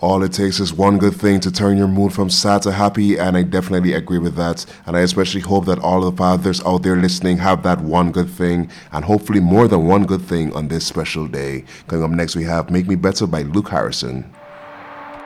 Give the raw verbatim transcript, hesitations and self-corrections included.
All it takes is one good thing to turn your mood from sad to happy, and I definitely agree with that. And I especially hope that all of the fathers out there listening have that one good thing, and hopefully more than one good thing on this special day. Coming up next, we have Make Me Better by Luke Harrison.